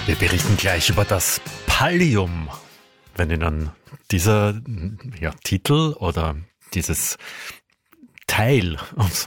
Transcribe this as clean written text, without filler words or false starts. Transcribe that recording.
Wir berichten gleich über das Pallium. Wenn Ihnen dieser Titel oder dieses Teil, um es